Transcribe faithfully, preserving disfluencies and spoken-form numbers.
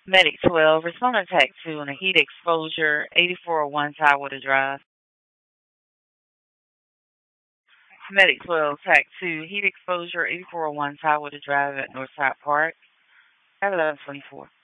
Medic twelve, respond to attack two on a heat exposure, eighty-four oh one Tidewater Drive. Medic twelve, attack two, heat exposure, eighty-four oh one Tidewater Drive at Northside Park at eleven twenty-four.